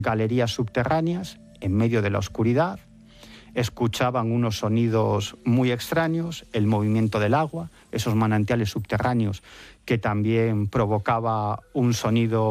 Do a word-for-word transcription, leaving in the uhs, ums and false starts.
galerías subterráneas en medio de la oscuridad. Escuchaban unos sonidos muy extraños, el movimiento del agua, esos manantiales subterráneos que también provocaba un sonido